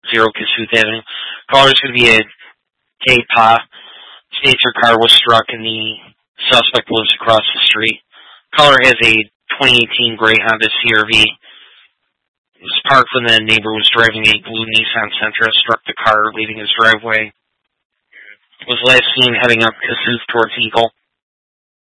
Kasuth Avenue. Caller is going to be a KPA. States her car was struck and the suspect lives across the street. Caller has a 2018 gray Honda CRV. It was parked when the neighbor was driving a blue Nissan Sentra, struck the car, leaving his driveway. Was last seen heading up Kasuth towards Eagle.